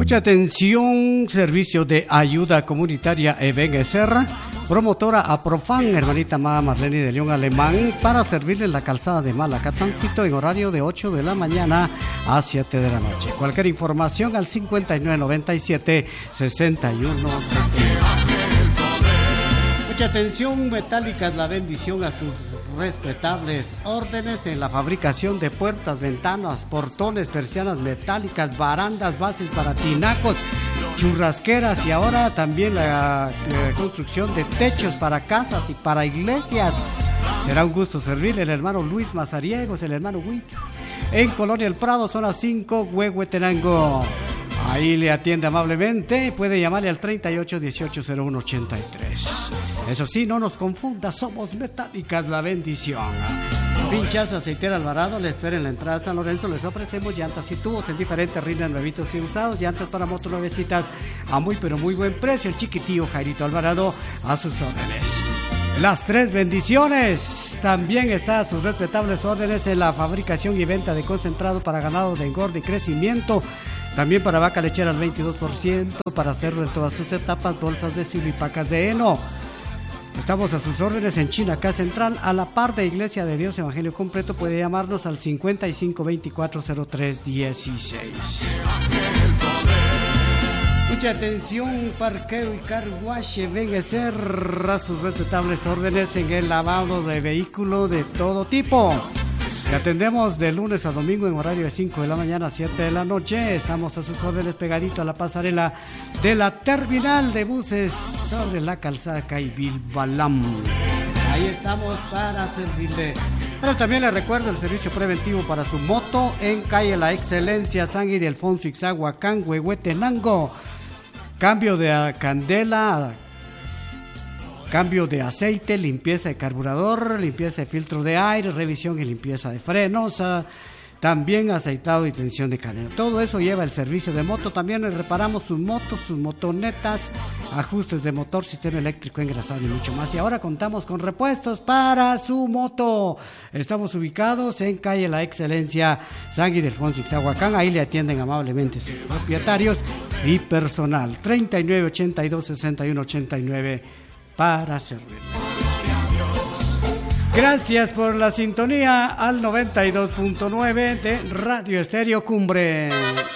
Mucha atención, servicio de ayuda comunitaria Ebenezer, promotora Aprofan, hermanita Marlene de León Alemán, para servirle la calzada de Malacatancito en horario de 8 de la mañana a 7 de la noche. Cualquier información al 5997-61. Mucha atención, Metálicas, la bendición a sus respetables órdenes en la fabricación de puertas, ventanas, portones, persianas metálicas, barandas, bases para tinacos, churrasqueras y ahora también la construcción de techos para casas y para iglesias. Será un gusto servirle el hermano Luis Mazariegos, el hermano Huicho, en Colonia El Prado, zona 5, Huehuetenango. Ahí le atiende amablemente, puede llamarle al 38 18 01 83. Eso sí, no nos confunda, somos Metálicas, la bendición. Pinchas Aceitera Alvarado, le espera en la entrada de San Lorenzo. Les ofrecemos llantas y tubos en diferentes rines nuevitos y usados, llantas para moto nuevecitas a muy pero muy buen precio. El chiquitío Jairito Alvarado a sus órdenes. Las Tres Bendiciones también está a sus respetables órdenes en la fabricación y venta de concentrado para ganado de engorde y crecimiento. También para vaca lechera al 22%, para cerdo en todas sus etapas, bolsas de silo y pacas de heno. Estamos a sus órdenes en Chinacá Central, a la par de Iglesia de Dios Evangelio Completo. Puede llamarnos al 55 24 03 16. Mucha atención, parqueo y car wash Ebenezer a sus respetables órdenes en el lavado de vehículos de todo tipo. Le atendemos de lunes a domingo en horario de 5 de la mañana a 7 de la noche. Estamos a sus órdenes pegadito a la pasarela de la terminal de buses sobre la calzada Caibil-Balam. Ahí estamos para servirle. Pero también le recuerdo el servicio preventivo para su moto en calle La Excelencia, San Ildefonso, Ixahuacán, Huehuetenango. Cambio de candela, cambio de aceite, limpieza de carburador, limpieza de filtro de aire, revisión y limpieza de frenos, también aceitado y tensión de cadena. Todo eso lleva el servicio de moto. También le reparamos sus motos, sus motonetas, ajustes de motor, sistema eléctrico, engrasado y mucho más. Y ahora contamos con repuestos para su moto. Estamos ubicados en calle La Excelencia, San Ildefonso, Ixtahuacán. Ahí le atienden amablemente sus propietarios y personal. 39 82 61 89 para servir. Gracias por la sintonía al 92.9 de Radio Estéreo Cumbre.